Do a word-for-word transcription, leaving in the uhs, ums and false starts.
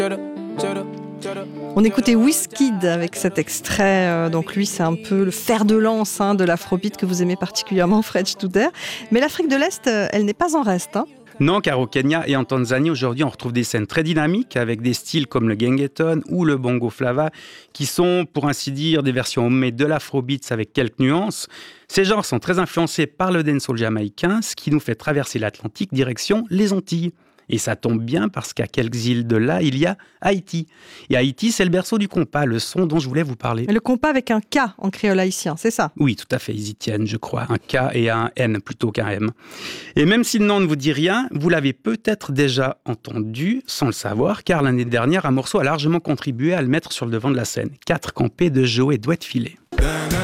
On écoutait Wizkid avec cet extrait. Euh, donc lui, c'est un peu le fer de lance hein, de l'afrobeat que vous aimez particulièrement, Fred Studer. Mais l'Afrique de l'Est, euh, elle n'est pas en reste. Hein. Non, car au Kenya et en Tanzanie, aujourd'hui, on retrouve des scènes très dynamiques avec des styles comme le gengeton ou le bongo flava, qui sont, pour ainsi dire, des versions homemade de l'afrobeat avec quelques nuances. Ces genres sont très influencés par le dancehall jamaïcain, ce qui nous fait traverser l'Atlantique direction les Antilles. Et ça tombe bien parce qu'à quelques îles de là, il y a Haïti. Et Haïti, c'est le berceau du compas, le son dont je voulais vous parler. Le compas avec un K en créole haïtien, c'est ça ? Oui, tout à fait, ils y tiennent, je crois. Un K et un N plutôt qu'un M. Et même si le nom ne vous dit rien, vous l'avez peut-être déjà entendu sans le savoir, car l'année dernière, un morceau a largement contribué à le mettre sur le devant de la scène. Quatre campés de Joe et Douette Filet.